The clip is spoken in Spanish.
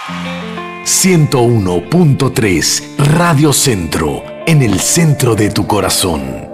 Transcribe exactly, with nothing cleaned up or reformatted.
ciento uno punto tres Radio Centro, en el centro de tu corazón.